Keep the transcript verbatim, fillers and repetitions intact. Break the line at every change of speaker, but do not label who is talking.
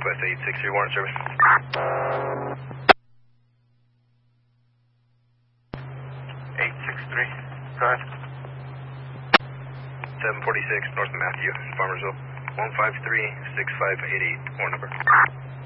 Southwest eight six three, warrant service.
eight six three, go ahead.
seven forty-six, North Matthew, Farmersville. one five three, six five eight eight, warrant number.